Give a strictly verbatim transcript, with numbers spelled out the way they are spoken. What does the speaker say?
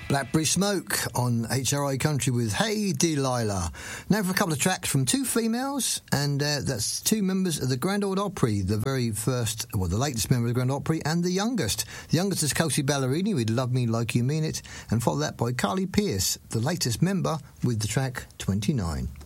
Blackberry Smoke on H R I Country with Hey Delilah. Now for a couple of tracks from two females, and uh, that's two members of the Grand Ole Opry, the very first, well, the latest member of the Grand Ole Opry, and the youngest. The youngest is Kelsey Ballerini with Love Me Like You Mean It, and follow that by Carly Pearce, the latest member, with the track twenty-nine.